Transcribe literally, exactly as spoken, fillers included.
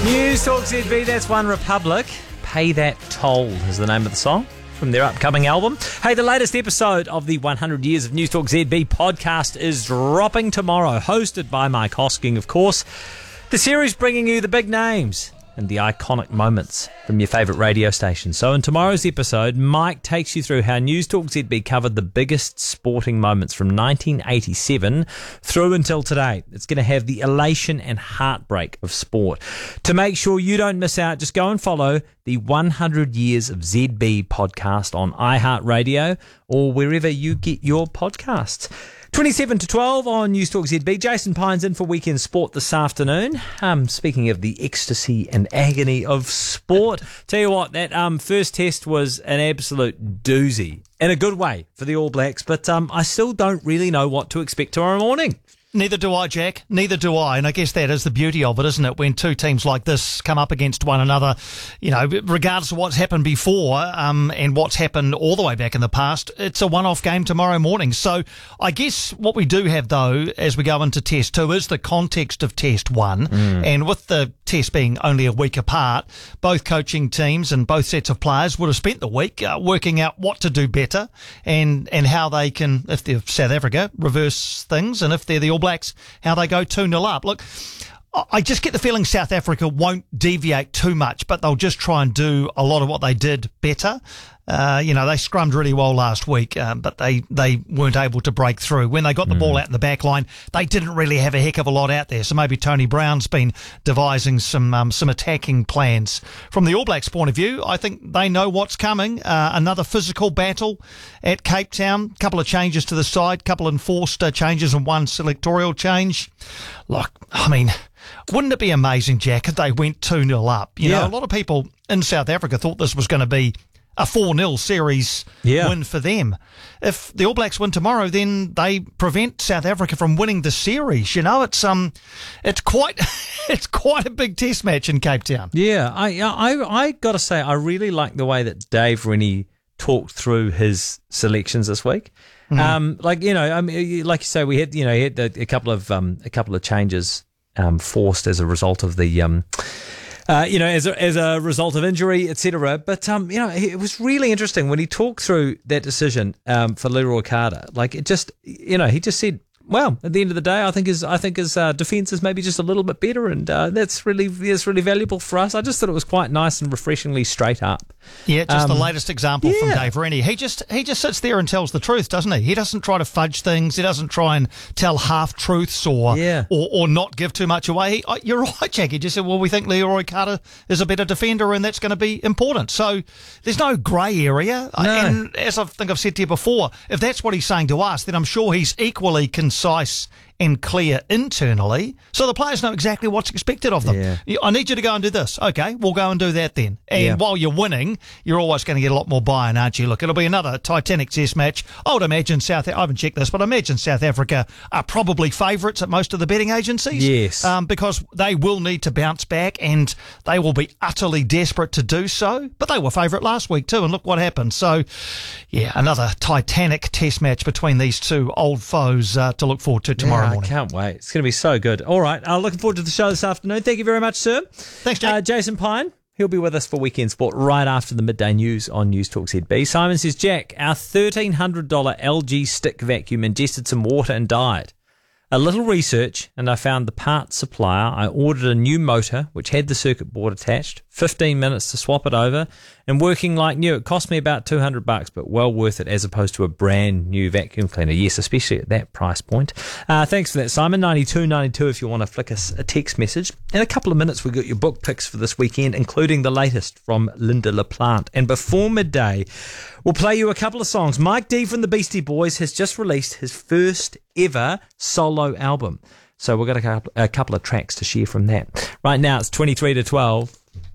News Talk Z B, that's One Republic. Pay That Toll is the name of the song from their upcoming album. Hey, the latest episode of the one hundred Years of News Talk Z B podcast is dropping tomorrow, hosted by Mike Hosking, of course. The series bringing you the big names and the iconic moments from your favourite radio station. So in tomorrow's episode, Mike takes you through how News Talk Z B covered the biggest sporting moments from nineteen eighty-seven through until today. It's going to have the elation and heartbreak of sport. To make sure you don't miss out, just go and follow the one hundred Years of Z B podcast on iHeartRadio or wherever you get your podcasts. twenty-seven to twelve on News Talk Z B. Jason Pines in for Weekend Sport this afternoon. Um, speaking of the ecstasy and agony of sport, tell you what, that um first test was an absolute doozy in a good way for the All Blacks, but um I still don't really know what to expect tomorrow morning. Neither do I, Jack. Neither do I. And I guess that is the beauty of it, isn't it? When two teams like this come up against one another, you know, regardless of what's happened before um, and what's happened all the way back in the past, it's a one-off game tomorrow morning. So I guess what we do have, though, as we go into Test two is the context of Test one. Mm. And with the test being only a week apart, both coaching teams and both sets of players would have spent the week uh, working out what to do better and, and how they can, if they're South Africa, reverse things, and if they're the All Blacks, how they go two nil up. Look, I just get the feeling South Africa won't deviate too much, but they'll just try and do a lot of what they did better. Uh, you know, they scrummed really well last week, um, but they, they weren't able to break through. When they got the mm. ball out in the back line, they didn't really have a heck of a lot out there. So maybe Tony Brown's been devising some um, some attacking plans. From the All Blacks' point of view, I think they know what's coming. Uh, another physical battle at Cape Town. Couple of changes to the side, couple of enforced uh, changes and one selectorial change. Look, I mean, wouldn't it be amazing, Jack, if they went two nil up? You yeah. know, a lot of people in South Africa thought this was going to be a four nil series yeah. win for them. If the All Blacks win tomorrow, then they prevent South Africa from winning the series. You know, it's um, it's quite, it's quite a big test match in Cape Town. Yeah, I, I, I got to say, I really like the way that Dave Rennie talked through his selections this week. Mm-hmm. Um, like you know, I mean, like you say, we had you know, he had a, a couple of um, a couple of changes um, forced as a result of the um. Uh, you know, as a, as a result of injury, et cetera. But, um, you know, it was really interesting when he talked through that decision um, for Leroy Carter. Like, it just, you know, he just said, well, at the end of the day, I think his I think his uh, defence is maybe just a little bit better, and uh, that's really that's really valuable for us. I just thought it was quite nice and refreshingly straight up. Yeah, just um, the latest example yeah. from Dave Rennie. He just he just sits there and tells the truth, doesn't he? He doesn't try to fudge things. He doesn't try and tell half truths or yeah. or, or not give too much away. He, you're right, Jack. He just said, well, we think Leroy Carter is a better defender, and that's going to be important. So there's no grey area. No. And as I think I've said to you before, if that's what he's saying to us, then I'm sure he's equally concise and clear internally, so the players know exactly what's expected of them. Yeah. I need you to go and do this. Okay, we'll go and do that then. And yeah. while you're winning, you're always going to get a lot more buy-in, aren't you? Look, it'll be another Titanic test match. I would imagine South I haven't checked this, but I imagine South Africa are probably favourites at most of the betting agencies. Yes. Um, because they will need to bounce back, and they will be utterly desperate to do so. But they were favourite last week too, and look what happened. So, yeah, another Titanic test match between these two old foes uh, to look forward to tomorrow. Yeah, I can't wait. It's going to be so good. All right. Uh, looking forward to the show this afternoon. Thank you very much, sir. Thanks, Jack. Uh, Jason Pine, he'll be with us for Weekend Sport right after the midday news on News Talk Z B. Simon says, Jack, our thirteen hundred dollars L G stick vacuum ingested some water and died. A little research, and I found the parts supplier. I ordered a new motor, which had the circuit board attached, fifteen minutes to swap it over, and working like new. It cost me about two hundred bucks, but well worth it as opposed to a brand new vacuum cleaner. Yes, especially at that price point. Uh, thanks for that, Simon. ninety-two ninety-two if you want to flick us a text message. In a couple of minutes, we've got your book picks for this weekend, including the latest from Linda LaPlante. And before midday, we'll play you a couple of songs. Mike D from the Beastie Boys has just released his first ever solo album. So we've got a couple, a couple of tracks to share from that. Right now, it's twenty-three to twelve.